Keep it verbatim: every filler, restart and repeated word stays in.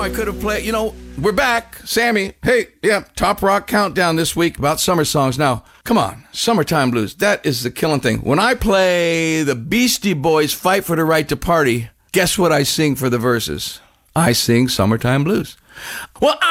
I could have played, you know, we're back. Sammy, hey, yeah, Top Rock Countdown this week about summer songs. Now, come on, Summertime Blues, that is the killing thing. When I play the Beastie Boys' Fight for the Right to Party, guess what I sing for the verses? I sing Summertime Blues. Well, I